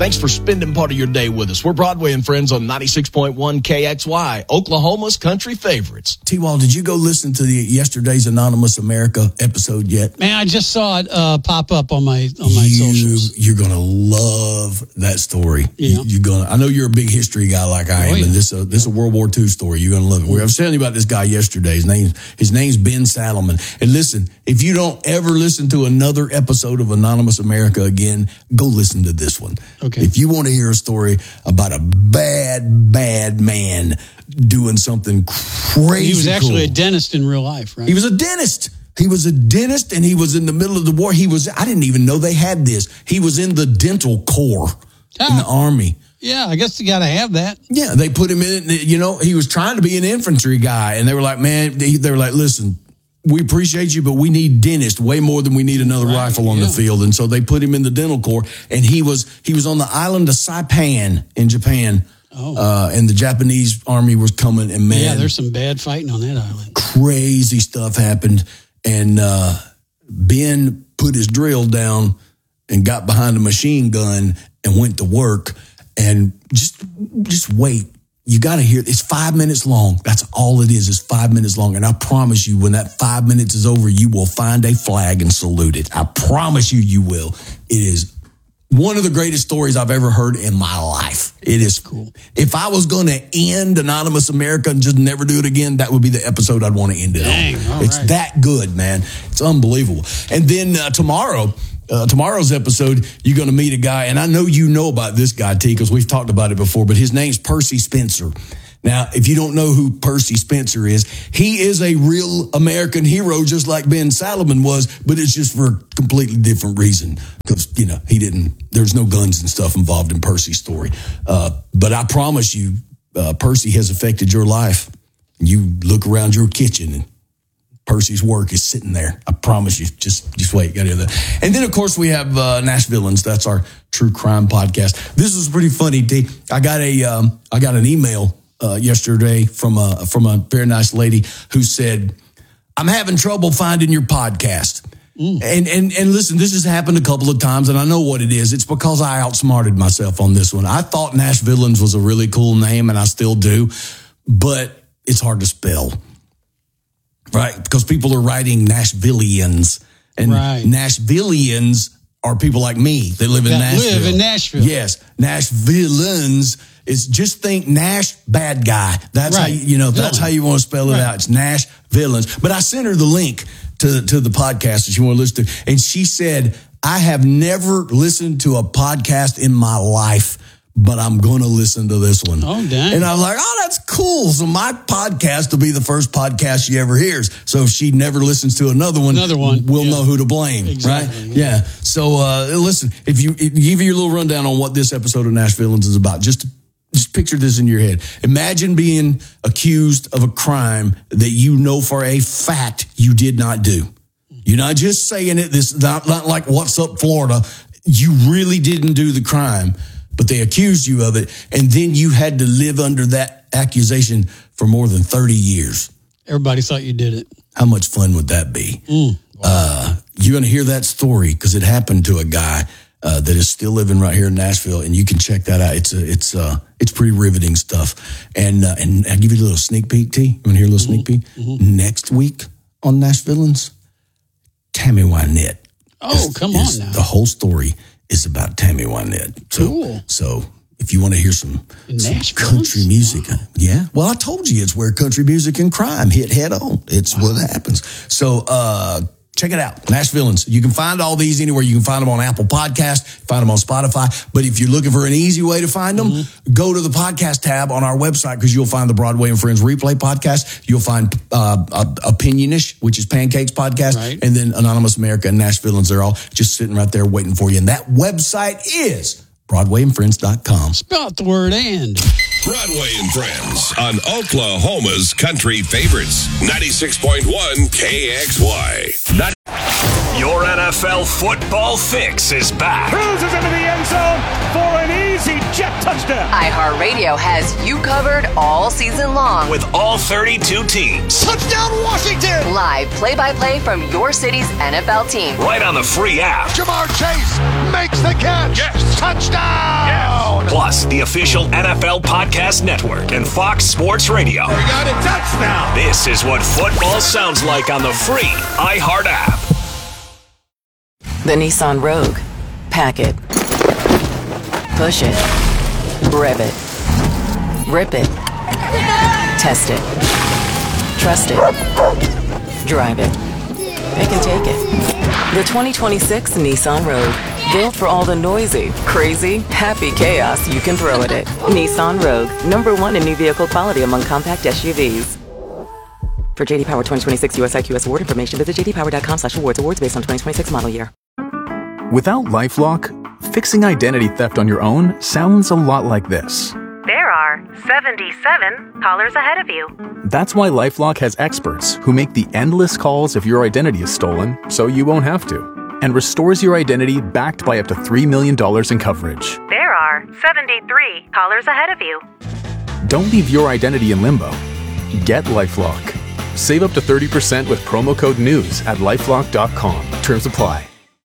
Thanks for spending part of your day with us. We're Broadway and Friends on 96.1 KXY, Oklahoma's country favorites. T-Wall, did you go listen to yesterday's Anonymous America episode yet? Man, I just saw it pop up on my socials. You're going to love that story. Yeah. I know you're a big history guy like I am, and this is a World War II story. You're going to love it. I was telling you about this guy yesterday. His name's Ben Salomon. And listen, if you don't ever listen to another episode of Anonymous America again, go listen to this one. Okay. If you want to hear a story about a bad man doing something crazy, he was actually a dentist in real life, right? He was a dentist. And he was in the middle of the war. I didn't even know they had this. He was in the dental corps in the Army. Yeah, I guess you got to have that. Yeah, they put him in, he was trying to be an infantry guy. And they were like, listen, we appreciate you, but we need dentists way more than we need another rifle on the field. And so they put him in the dental corps. And he was on the island of Saipan in Japan. And the Japanese army was coming. And man, there's some bad fighting on that island. Crazy stuff happened. And Ben put his drill down and got behind a machine gun and went to work. And just wait. You got to hear it. It's 5 minutes long. That's all it is. It's 5 minutes long. And I promise you, when that 5 minutes is over, you will find a flag and salute it. I promise you will. It is one of the greatest stories I've ever heard in my life. It is cool. If I was going to end Anonymous America and just never do it again, that would be the episode I'd want to end it on. It's that good, man. It's unbelievable. And then tomorrow's episode, you're going to meet a guy, and I know you know about this guy, T, because we've talked about it before, but his name's Percy Spencer. Now, if you don't know who Percy Spencer is, he is a real American hero, just like Ben Salomon was, but it's just for a completely different reason. Because, there's no guns and stuff involved in Percy's story. But I promise you, Percy has affected your life. You look around your kitchen and Percy's work is sitting there. I promise you. Just wait. Got to hear that. And then, of course, we have Nashvilleans. That's our true crime podcast. This is pretty funny, T. I got an email yesterday from a very nice lady who said, "I'm having trouble finding your podcast." And listen, this has happened a couple of times, and I know what it is. It's because I outsmarted myself on this one. I thought Nashvilleans was a really cool name, and I still do, but it's hard to spell. Right, because people are writing Nashvillians, and Nashvillians are people like me that live in Nashville. Live in Nashville. Yes, Nashvillians is just think Nash bad guy. That's how that's how you want to spell it out. It's Nashvillians. But I sent her the link to the podcast that you want to listen to, and she said, "I have never listened to a podcast in my life, but I'm going to listen to this one." Oh, dang. And I'm like, oh, that's cool. So my podcast will be the first podcast she ever hears. So if she never listens to another one, we'll know who to blame, exactly, right? Yeah. So listen, if you give you your little rundown on what this episode of Nashvilleans is about, just picture this in your head. Imagine being accused of a crime that you know for a fact you did not do. You're not just saying it. This is not like What's Up, Florida. You really didn't do the crime, but they accused you of it, and then you had to live under that accusation for more than 30 years. Everybody thought you did it. How much fun would that be? Wow. You're going to hear that story because it happened to a guy that is still living right here in Nashville, and you can check that out. It's pretty riveting stuff. And I'll give you a little sneak peek, T. You want to hear a little sneak peek? Next week on Nashvilleans, Tammy Wynette. Oh, come on now. The whole story is about Tammy Wynette. Cool. So if you want to hear some country music, well, I told you it's where country music and crime hit head on. It's what happens. So check it out, Nashvilleans. You can find all these anywhere. You can find them on Apple Podcast, find them on Spotify. But if you're looking for an easy way to find them, go to the podcast tab on our website because you'll find the Broadway and Friends Replay podcast. You'll find Opinionish, which is Pancake's podcast, and then Anonymous America and Nashvilleans. They're all just sitting right there waiting for you. And that website is BroadwayandFriends.com. Spell the word "and." Broadway and Friends on Oklahoma's country favorites. 96.1 KXY. You're at a NFL football fix is back. Cruises into the end zone for an easy jet touchdown. iHeartRadio has you covered all season long. With all 32 teams. Touchdown Washington! Live play-by-play from your city's NFL team. Right on the free app. Ja'Marr Chase makes the catch. Yes. Touchdown! Yes. Plus, the official NFL Podcast Network and Fox Sports Radio. We got a touchdown! This is what football sounds like on the free iHeart app. The Nissan Rogue. Pack it. Push it. Rev it. Rip it. Test it. Trust it. Drive it. Pick and take it. The 2026 Nissan Rogue. Built for all the noisy, crazy, happy chaos you can throw at it. Nissan Rogue. #1 in new vehicle quality among compact SUVs. For JD Power 2026 US IQS award information, visit jdpower.com/awards. Awards based on 2026 model year. Without LifeLock, fixing identity theft on your own sounds a lot like this. There are 77 callers ahead of you. That's why LifeLock has experts who make the endless calls if your identity is stolen, so you won't have to, and restores your identity backed by up to $3 million in coverage. There are 73 callers ahead of you. Don't leave your identity in limbo. Get LifeLock. Save up to 30% with promo code NEWS at LifeLock.com. Terms apply.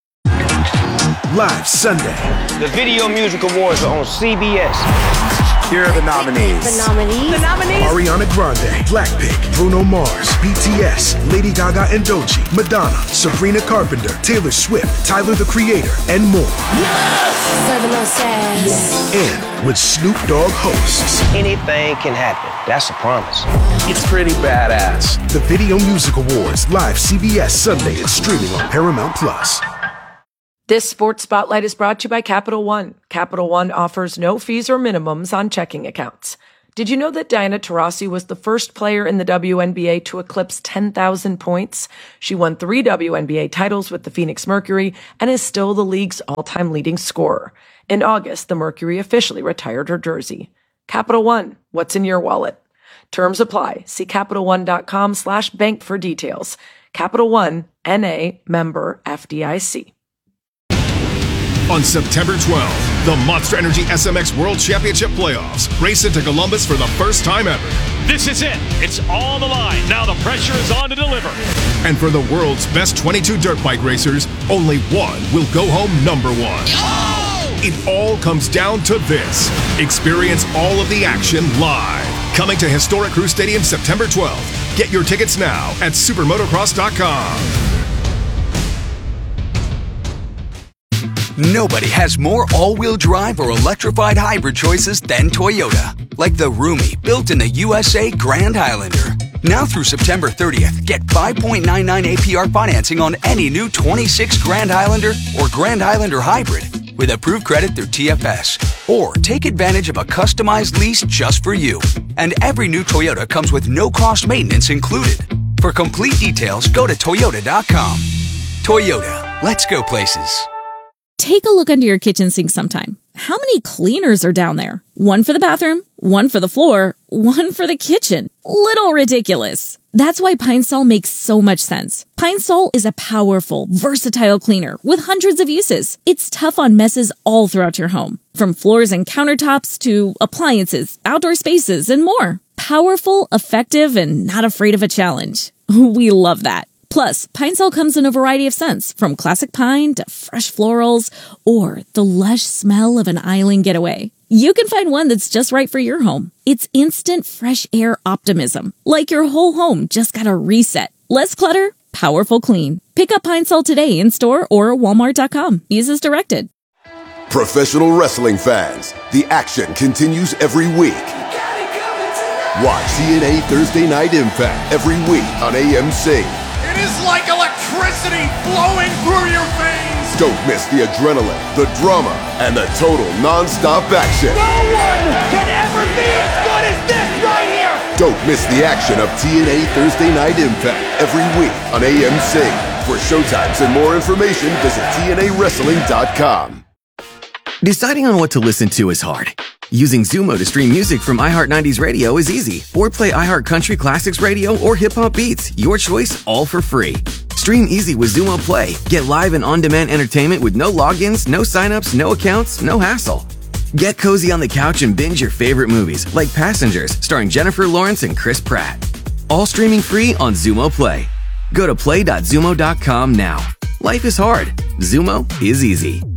Live Sunday. The Video Music Awards are on CBS. Here are the nominees. Ariana Grande, Blackpink, Bruno Mars, BTS, Lady Gaga and Doechii, Madonna, Sabrina Carpenter, Taylor Swift, Tyler the Creator, and more. Yes! And with Snoop Dogg hosts. Anything can happen. That's a promise. It's pretty badass. The Video Music Awards, live CBS Sunday and streaming on Paramount+. This Sports Spotlight is brought to you by Capital One. Capital One offers no fees or minimums on checking accounts. Did you know that Diana Taurasi was the first player in the WNBA to eclipse 10,000 points? She won 3 WNBA titles with the Phoenix Mercury and is still the league's all-time leading scorer. In August, the Mercury officially retired her jersey. Capital One, what's in your wallet? Terms apply. See CapitalOne.com/bank for details. Capital One, N.A., member FDIC. On September 12th, the Monster Energy SMX World Championship Playoffs race into Columbus for the first time ever. This is it. It's all the line. Now the pressure is on to deliver. And for the world's best 22 dirt bike racers, only one will go home #1. Oh! It all comes down to this. Experience all of the action live. Coming to Historic Crew Stadium September 12th. Get your tickets now at supermotocross.com. Nobody has more all-wheel drive or electrified hybrid choices than Toyota. Like the roomy, built-in-the USA Grand Highlander. Now through September 30th, get 5.99 APR financing on any new 26 Grand Highlander or Grand Highlander Hybrid with approved credit through TFS. Or take advantage of a customized lease just for you. And every new Toyota comes with no-cost maintenance included. For complete details, go to Toyota.com. Toyota, let's go places. Take a look under your kitchen sink sometime. How many cleaners are down there? One for the bathroom, one for the floor, one for the kitchen. Little ridiculous. That's why Pine Sol makes so much sense. Pine Sol is a powerful, versatile cleaner with hundreds of uses. It's tough on messes all throughout your home, from floors and countertops to appliances, outdoor spaces, and more. Powerful, effective, and not afraid of a challenge. We love that. Plus, Pine Sol comes in a variety of scents, from classic pine to fresh florals, or the lush smell of an island getaway. You can find one that's just right for your home. It's instant fresh air optimism, like your whole home just got a reset. Less clutter, powerful clean. Pick up Pine Sol today in store or Walmart.com. Use as directed. Professional wrestling fans, the action continues every week. Watch TNA Thursday Night Impact every week on AMC. It is like electricity flowing through your veins. Don't miss the adrenaline, the drama, and the total non-stop action. No one can ever be as good as this right here. Don't miss the action of TNA Thursday Night Impact every week on AMC. For showtimes and more information, visit TNAWrestling.com. Deciding on what to listen to is hard. Using Zumo to stream music from iHeart 90s Radio is easy. Or play iHeart Country Classics Radio or Hip Hop Beats. Your choice, all for free. Stream easy with Xumo Play. Get live and on-demand entertainment with no logins, no signups, no accounts, no hassle. Get cozy on the couch and binge your favorite movies, like Passengers, starring Jennifer Lawrence and Chris Pratt. All streaming free on Xumo Play. Go to play.xumo.com now. Life is hard. Xumo is easy.